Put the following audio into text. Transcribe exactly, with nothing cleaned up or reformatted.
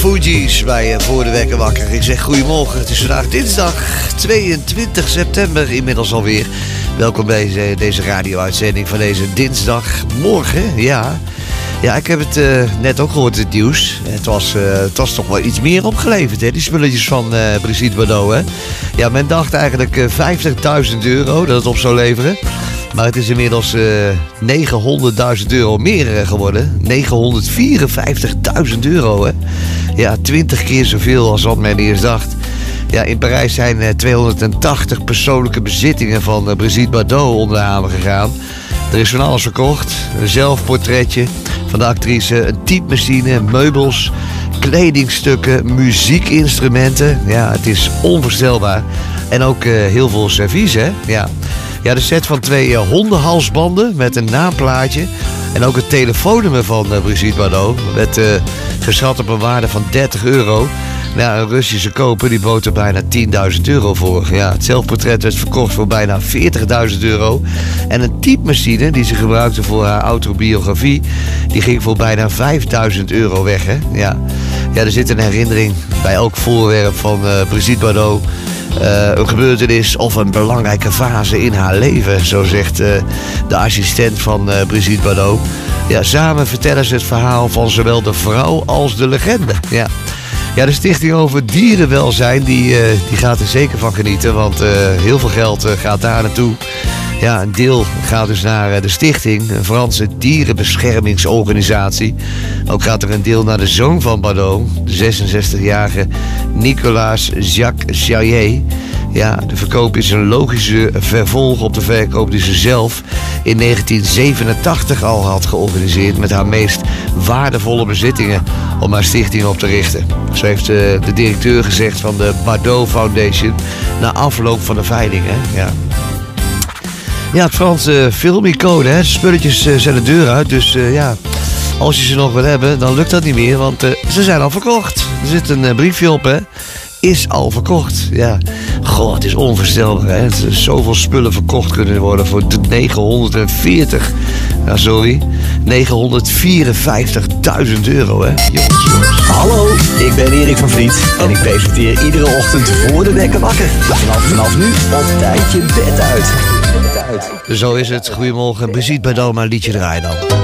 Fugees bij Voor de Wekker Wakker. Ik zeg goedemorgen, het is vandaag dinsdag tweeëntwintig september inmiddels alweer. Welkom bij deze, deze radio-uitzending van deze dinsdagmorgen. Ja, ja ik heb het uh, net ook gehoord, het nieuws. Het was, uh, het was toch wel iets meer opgeleverd, hè? Die spulletjes van uh, Brigitte Bardot. Hè? Ja, men dacht eigenlijk uh, vijftigduizend euro dat het op zou leveren. Maar het is inmiddels uh, negenhonderdduizend euro meer uh, geworden. negenhonderdvierenvijftigduizend euro, hè. Ja, twintig keer zoveel als wat men eerst dacht. Ja, in Parijs zijn uh, tweehonderdtachtig persoonlijke bezittingen van uh, Brigitte Bardot onder de hamer gegaan. Er is van alles verkocht. Een zelfportretje van de actrice, een typemachine, meubels, kledingstukken, muziekinstrumenten. Ja, het is onvoorstelbaar. En ook uh, heel veel servies, hè. Ja. Ja, de set van twee uh, hondenhalsbanden met een naamplaatje. En ook het telefoonnummer van uh, Brigitte Bardot. Werd uh, geschat op een waarde van dertig euro. Nou, een Russische koper die bood er bijna tienduizend euro voor. Ja, het zelfportret werd verkocht voor bijna veertigduizend euro. En een typemachine die ze gebruikte voor haar autobiografie, die ging voor bijna vijfduizend euro weg, hè. Ja. Ja, er zit een herinnering bij elk voorwerp van uh, Brigitte Bardot. Uh, een gebeurtenis of een belangrijke fase in haar leven, zo zegt uh, de assistent van uh, Brigitte Bardot. Ja, samen vertellen ze het verhaal van zowel de vrouw als de legende. Ja, ja de stichting over dierenwelzijn die, uh, die gaat er zeker van genieten, want uh, heel veel geld uh, gaat daar naartoe. Ja, een deel gaat dus naar de stichting, een Franse dierenbeschermingsorganisatie. Ook gaat er een deel naar de zoon van Bardot, de zesenzestigjarige Nicolas Jacques Charrier. Ja, de verkoop is een logische vervolg op de verkoop die ze zelf in negentien zevenentachtig al had georganiseerd met haar meest waardevolle bezittingen om haar stichting op te richten. Zo heeft de, de directeur gezegd van de Bardot Foundation na afloop van de veiling, hè. Ja. Ja, het Franse filmicoon, hè. Spulletjes uh, zijn de deur uit, dus uh, ja, als je ze nog wil hebben, dan lukt dat niet meer, want uh, ze zijn al verkocht. Er zit een uh, briefje op, hè. Is al verkocht, ja. Goh, het is onvoorstelbaar, hè. Het is zoveel spullen verkocht kunnen worden voor negenhonderdveertig, nou sorry, negenhonderdvierenvijftigduizend euro, hè. Jongens, jongens. Hallo, ik ben Erik van Vliet en ik presenteer iedere ochtend Voor de Wekker Wakker. Vanaf, vanaf nu op tijd je bed uit. Zo is het. Goedemorgen, Brigitte Bardot, maar een liedje draaien dan.